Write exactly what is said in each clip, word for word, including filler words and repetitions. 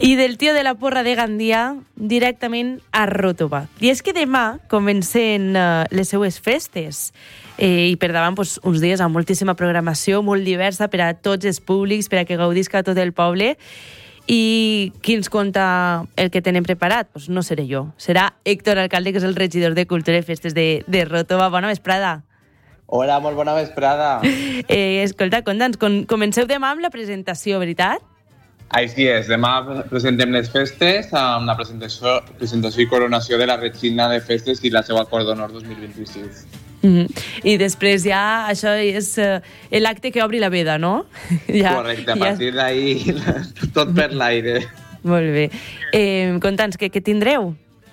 I del tio de la porra de Gandia directament a Ròtova. I és que demà comencen uh, les seues festes eh, i per davant pues, uns dies amb moltíssima programació, molt diversa per a tots els públics, per a que gaudisca tot el poble. I qui ens conta el que tenen preparat? Pues no seré jo, serà Héctor Alcalde, que és el regidor de Cultura i Festes de, de Ròtova. Bona vesprada. Hola, molt bona vesprada. Eh, escolta, conta'ns, com, comenceu demà amb la presentació, veritat? Així és, demà presentem les festes amb la presentació, presentació i coronació de la Regina de Festes i la seva acord d'honor dos mil vint-i-sis. Mm-hmm. I després ja això és uh, l'acte que obri la veda, no? Ja, correcte, a ja... partir d'ahir tot per l'aire. Molt bé. Eh, conta'ns, què, què tindreu?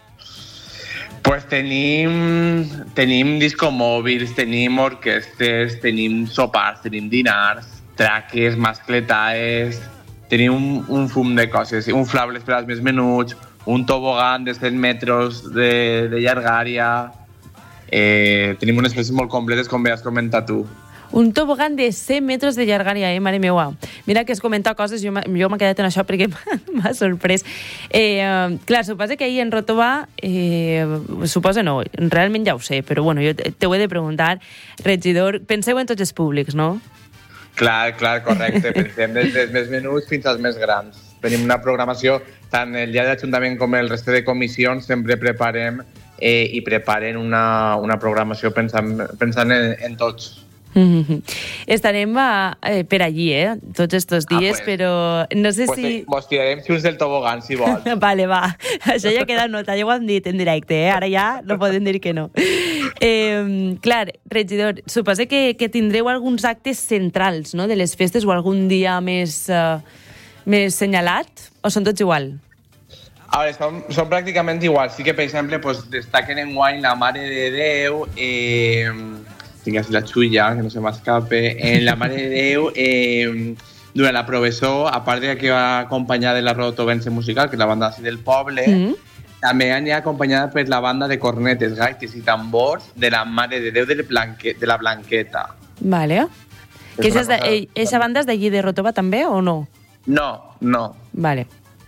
Pues tenim, tenim discomòbils, tenim orquestes, tenim sopars, tenim dinars, traques, mascletaes, tenim un, un fum de coses, inflables per als més menuts, un tobogan de set metres de, de llargària. Eh, tenim unes festes molt completes, com bé has comentat tu. Un tobogan de cent metres de llargària, eh, mare meua. Mira que has comentat coses, jo m'he quedat en això perquè m'ha sorprès. Eh, clar, suposa que ahir en Ròtova, eh, suposa no, realment ja ho sé, però bueno, jo t'ho he de preguntar, regidor, penseu en tots els públics, no? Clar, clar, correcte. Pensem des dels més menuts fins als més grans. Tenim una programació, tant el dia de l'Ajuntament com el reste de comissions, sempre preparem eh, i preparen una, una programació pensant, pensant en, en tots. Mm-hmm. Estarem a, eh, per allí, eh, tots estos dies, ah, pues, però no sé pues si... Vos tirarem junts del tobogan, si vols. Vale, va. Això ja queda nota, ja ho han dit en directe, eh? Ara ja no podem dir que no. Eh, clar, regidor, suposa que, que tindreu alguns actes centrals, no?, de les festes o algun dia més, uh, més senyalat, o són tots igual? A veure, són, són pràcticament igual. Sí que, per exemple, pues, destaquen en guany la Mare de Déu, eh, tinc així la xulla, que no se m'escape, en la Mare de Déu, eh, durant la professó, a part de que va acompanyada de la Rotovense Musical, que és la banda així del poble, mm-hmm. també anirà acompanyada per la banda de cornetes, gaites i tambors de la Mare de Déu de, Blanque, de la Blanqueta. Vale. Que és cosa... de, esa banda és d'allí de Ròtova també o no? No, no. Vale.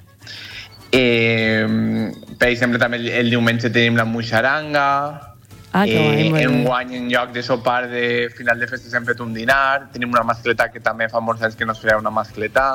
Eh, per exemple, també el, el diumenge tenim la Muixaranga. Ah, que guai, eh, en guany, en lloc de sopar de final de festes, hem fet un dinar. Tenim una mascleta que també fa molts anys que no es feia una mascleta.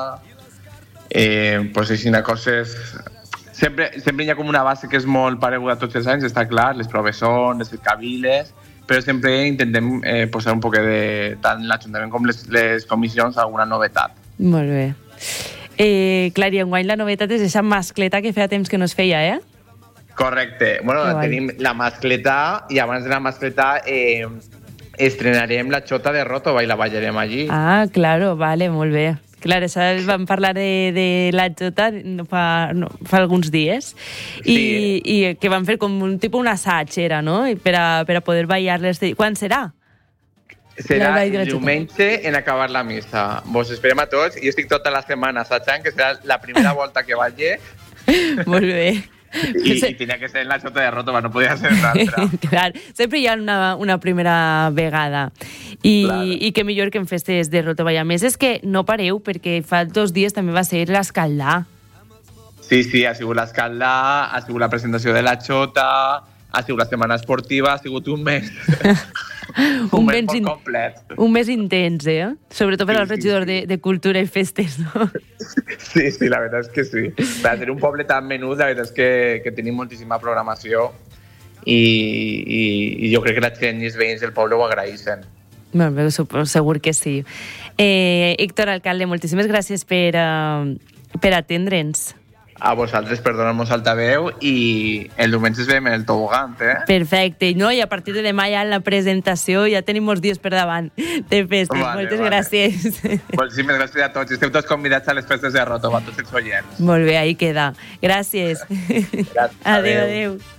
Eh, pues així, coses... Sempre, sempre hi ha com una base que és molt pareguda tots els anys, està clar, les professons, les cabiles, però sempre intentem eh, posar un poc de, tant l'Ajuntament com les, les comissions, alguna novetat. Molt bé. Eh, clar, i enguany la novetat és aquesta mascleta que feia temps que no es feia, eh? Correcte. Bueno, tenim la mascleta i abans de la mascleta eh, estrenarem la xota de Ròtova i la ballarem allí. Ah, claro, vale, molt bé. Clar, això vam parlar de, de la xota fa, no, fa alguns dies i, sí. i que van fer com un tipus un assaig, era, no? Per a, per a poder ballar-les. Quan serà? Serà el diumenge en acabar la missa. Vos esperem a tots. Jo estic tota la setmana assajant, que serà la primera volta que balli. Molt bé. I, i tenia que ser en la xota de Ròtova, no podia ser l'altra. Clar, sempre hi ha una, una primera vegada. I, claro. I que millor que en festes de Ròtova. I a més és que no pareu, perquè fa dos dies també va ser l'Escaldà. Sí, sí, ha sigut l'Escaldà, ha sigut la presentació de la xota, ha sigut la setmana esportiva, ha sigut un mes... un, un mes molt in... complet. Un mes intens, eh? Sobretot per sí, al regidor sí, sí. De, de Cultura i Festes, no? Sí, sí, la veritat és que sí. Per ser un poble tan menut, la veritat és que, que tenim moltíssima programació i, i, i jo crec que la gent i els veïns del poble ho agraeixen. Molt bé, segur que sí. Eh, Héctor Alcalde, moltíssimes gràcies per, uh, per atendre'ns. A vosaltres per donar-nos altaveu i el diumenge es veiem en el tobogan, eh? Perfecte. No, i a partir de demà ja en la presentació ja tenim molts dies per davant de festes. Vale, moltes vale. Gràcies. Moltíssimes gràcies a tots. Esteu tots convidats a les festes de Ròtova, tots els oients. Molt bé, ahí queda. Gràcies. Gràcies. Adéu, adéu.